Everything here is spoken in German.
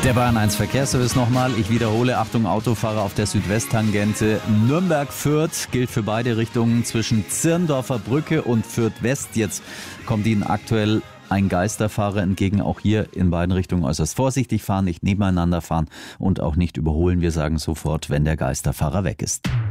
Der Bayern 1 Verkehrsservice nochmal. Ich wiederhole, Achtung, Autofahrer auf der Südwesttangente. Nürnberg-Fürth gilt für beide Richtungen zwischen Zirndorfer Brücke und Fürth West. Jetzt kommt Ihnen aktuell ein Geisterfahrer entgegen. Auch hier in beiden Richtungen äußerst vorsichtig fahren, nicht nebeneinander fahren und auch nicht überholen. Wir sagen sofort, wenn der Geisterfahrer weg ist.